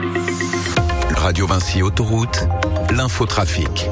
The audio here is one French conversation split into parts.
Radio Vinci Autoroute, l'infotrafic.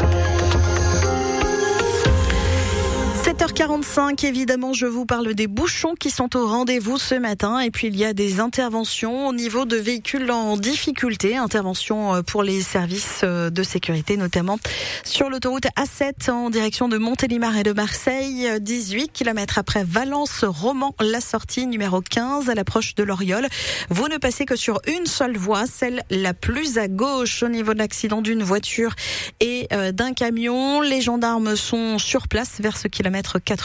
7h45, évidemment, je vous parle des bouchons qui sont au rendez-vous ce matin. Et puis, il y a des interventions au niveau de véhicules en difficulté. Interventions pour les services de sécurité, notamment sur l'autoroute A7 en direction de Montélimar et de Marseille. 18 km après Valence, Romans, la sortie numéro 15 à l'approche de l'Oriole. Vous ne passez que sur une seule voie, celle la plus à gauche au niveau de l'accident d'une voiture et d'un camion. Les gendarmes sont sur place vers ce kilomètre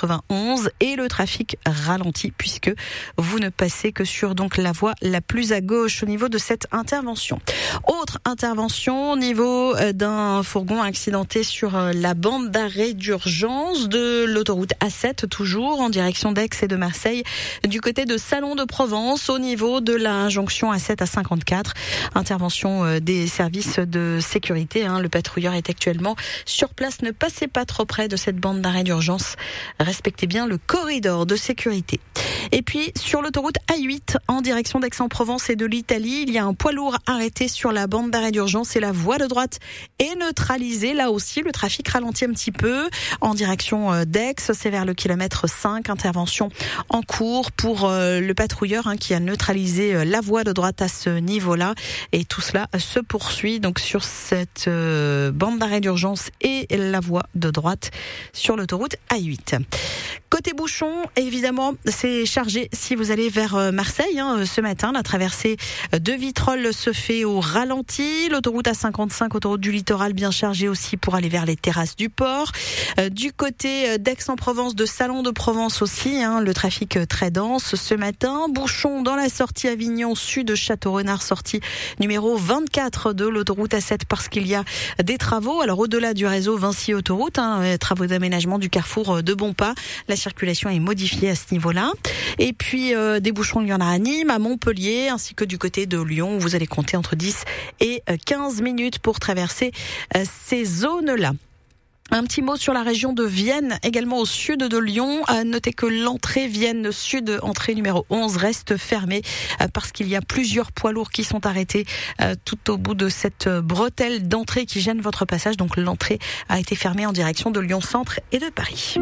91 et le trafic ralentit puisque vous ne passez que sur donc la voie la plus à gauche au niveau de cette intervention. Autre intervention au niveau d'un fourgon accidenté sur la bande d'arrêt d'urgence de l'autoroute A7, toujours en direction d'Aix et de Marseille, du côté de Salon de Provence au niveau de la jonction A7 à 54. Intervention des services de sécurité. Le patrouilleur est actuellement sur place. Ne passez pas trop près de cette bande d'arrêt d'urgence. Respectez bien le corridor de sécurité. Et puis, sur l'autoroute A8, en direction d'Aix-en-Provence et de l'Italie, il y a un poids lourd arrêté sur la bande d'arrêt d'urgence et la voie de droite est neutralisée. Là aussi, le trafic ralentit un petit peu. En direction d'Aix, c'est vers le kilomètre 5. Intervention en cours pour le patrouilleur qui a neutralisé la voie de droite à ce niveau-là. Et tout cela se poursuit donc sur cette bande d'arrêt d'urgence et la voie de droite sur l'autoroute A8. Côté bouchon, évidemment, c'est chargé si vous allez vers Marseille. Ce matin, la traversée de Vitrolles se fait au ralenti. L'autoroute A55, autoroute du littoral, bien chargée aussi pour aller vers les terrasses du port. Du côté d'Aix-en-Provence, de Salon de Provence aussi, le trafic très dense ce matin. Bouchon dans la sortie Avignon Sud, Château-Renard, sortie numéro 24 de l'autoroute A7 parce qu'il y a des travaux. Alors au-delà du réseau Vinci Autoroute, travaux d'aménagement du carrefour de Bonpas. La circulation est modifiée à ce niveau-là. Et puis des bouchons, il y en a à Nîmes, à Montpellier, ainsi que du côté de Lyon, où vous allez compter entre 10 et 15 minutes pour traverser ces zones-là. Un petit mot sur la région de Vienne, également au sud de Lyon. Notez que l'entrée Vienne Sud, entrée numéro 11, reste fermée parce qu'il y a plusieurs poids lourds qui sont arrêtés tout au bout de cette bretelle d'entrée qui gêne votre passage. Donc l'entrée a été fermée en direction de Lyon Centre et de Paris.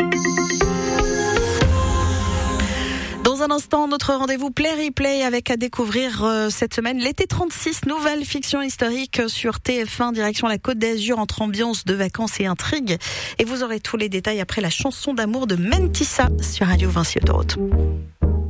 Dans un instant, notre rendez-vous Play-Replay avec à découvrir cette semaine l'été 36, nouvelle fiction historique sur TF1, direction la Côte d'Azur entre ambiance de vacances et intrigue. Et vous aurez tous les détails après la chanson d'amour de Mentissa sur Radio Vinci Autoroute.